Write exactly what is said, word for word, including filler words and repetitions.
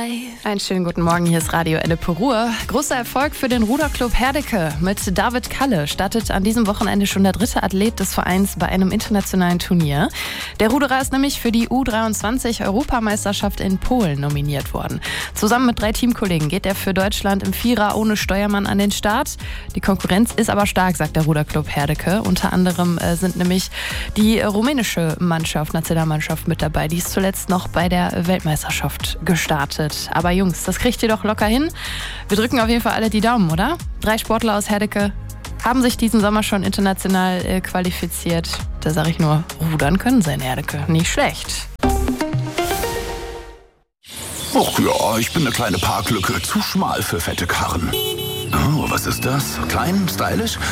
Einen schönen guten Morgen, hier ist Radio Ennepe Ruhr. Großer Erfolg für den Ruderclub Herdecke. Mit David Kalle startet an diesem Wochenende schon der dritte Athlet des Vereins bei einem internationalen Turnier. Der Ruderer ist nämlich für die U dreiundzwanzig Europameisterschaft in Polen nominiert worden. Zusammen mit drei Teamkollegen geht er für Deutschland im Vierer ohne Steuermann an den Start. Die Konkurrenz ist aber stark, sagt der Ruderclub Herdecke. Unter anderem äh, sind nämlich die rumänische Mannschaft, Nationalmannschaft mit dabei. Die ist zuletzt noch bei der Weltmeisterschaft gestartet. Aber Jungs, das kriegt ihr doch locker hin. Wir drücken auf jeden Fall alle die Daumen, oder? Drei Sportler aus Herdecke haben sich diesen Sommer schon international äh, qualifiziert. Da sage ich nur, rudern können sie in Herdecke. Nicht schlecht. Ach ja, ich bin eine kleine Parklücke. Zu schmal für fette Karren. Oh, was ist das? Klein, stylisch?